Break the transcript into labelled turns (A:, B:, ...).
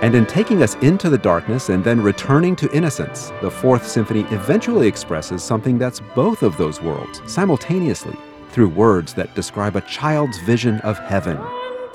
A: And in taking us into the darkness and then returning to innocence, the Fourth Symphony eventually expresses something that's both of those worlds simultaneously through words that describe a child's vision of heaven.